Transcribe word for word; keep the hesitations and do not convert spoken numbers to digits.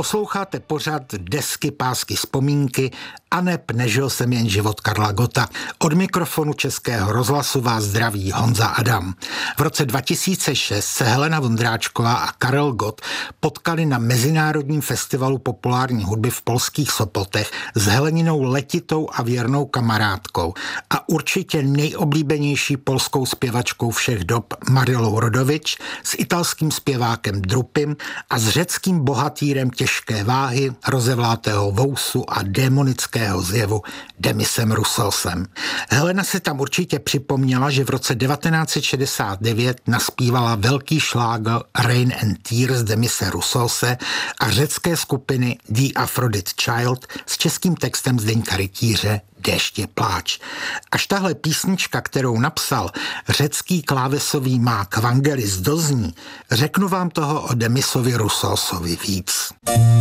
Posloucháte pořad Desky, pásky, vzpomínky a neb nežil jsem jen život Karla Gotta. Od mikrofonu Českého rozhlasu vás zdraví Honza Adam. V roce dva tisíce šest se Helena Vondráčková a Karel Gott potkali na Mezinárodním festivalu populární hudby v polských Sopotech s Heleninou letitou a věrnou kamarádkou a určitě nejoblíbenější polskou zpěvačkou všech dob Marilou Rodovič, s italským zpěvákem Drupim a s řeckým bohatýrem těžké váhy, rozevlátého vousu a démonického zjevu Demisem Rousselsem. Helena si tam určitě připomněla, že v roce devatenáct set šedesát devět naspívala velký šlágr Rain and Tears Demise Rousselse a řecké skupiny The Aphrodite Child s českým textem Zdeňka Rytíře Déšť je pláč. Až tahle písnička, kterou napsal řecký klávesový mák Vangelis dozní, řeknu vám toho o Demisovi Rousselsovi víc.